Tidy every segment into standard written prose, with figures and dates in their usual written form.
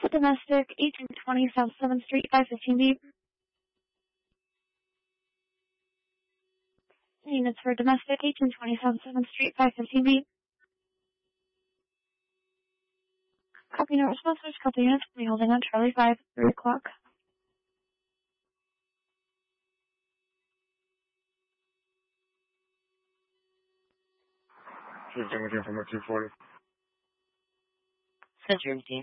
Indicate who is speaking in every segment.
Speaker 1: domestic, 1820 South 7th Street, 515B. Units for domestic, 1820 South 7th Street, 515B. Copy, no response. Couple units will be holding on Charlie 5, 3 o'clock.
Speaker 2: Shifting looking from a 240.
Speaker 3: Century team.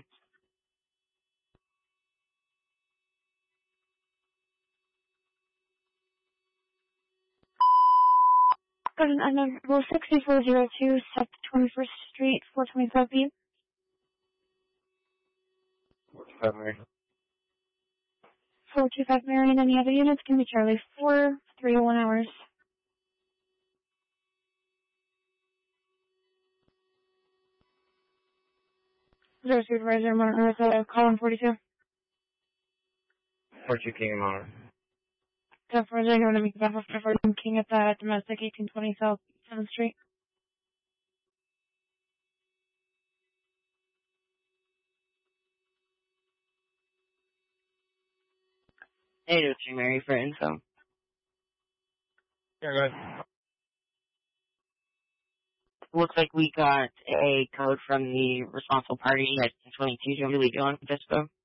Speaker 1: Got an number 6402 South 21st Street, 425B.
Speaker 2: What's happening?
Speaker 1: 425 Marion. Any other units can be Charlie 4, 301 hours. Zero Supervisor, Martin, column 42.
Speaker 2: 42 King Honor.
Speaker 1: 10-4, you want to make that for King at the domestic 1820 South 7th Street.
Speaker 3: Hey, to Mary for info.
Speaker 2: Yeah, go ahead.
Speaker 3: Looks like we got a code from the responsible party at 22. Do you want me to leave you on Dispo?